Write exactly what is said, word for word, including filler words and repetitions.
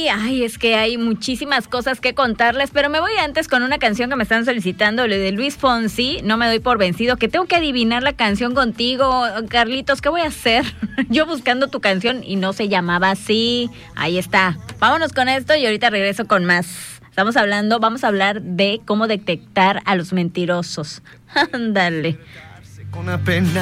ay, es que hay muchísimas cosas que contarles, pero me voy antes con una canción que me están solicitando, lo de Luis Fonsi, No me doy por vencido, que tengo que adivinar la canción contigo. Carlitos, ¿qué voy a hacer? Yo buscando tu canción y no se llamaba así. Ahí está. Vámonos con esto y ahorita regreso con más. Estamos hablando, vamos a hablar de cómo detectar a los mentirosos. Ándale. Con la pena.